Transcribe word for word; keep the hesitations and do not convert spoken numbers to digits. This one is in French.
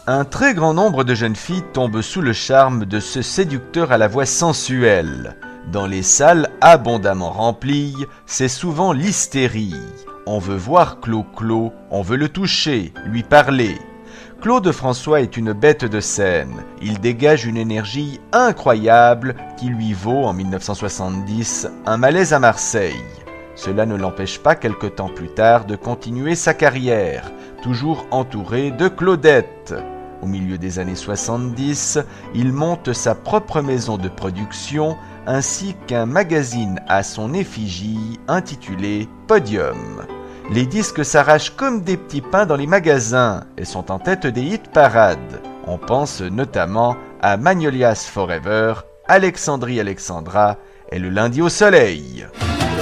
Un très grand nombre de jeunes filles tombent sous le charme de ce séducteur à la voix sensuelle. Dans les salles abondamment remplies, c'est souvent l'hystérie. On veut voir Clo-Clo, on veut le toucher, lui parler. Claude François est une bête de scène. Il dégage une énergie incroyable qui lui vaut, en mille neuf cent soixante-dix, un malaise à Marseille. Cela ne l'empêche pas quelque temps plus tard de continuer sa carrière, toujours entouré de Claudette. Au milieu des années soixante-dix, il monte sa propre maison de production ainsi qu'un magazine à son effigie intitulé Podium. Les disques s'arrachent comme des petits pains dans les magasins et sont en tête des hit-parades. On pense notamment à Magnolias Forever, Alexandrie Alexandra et Le lundi au soleil.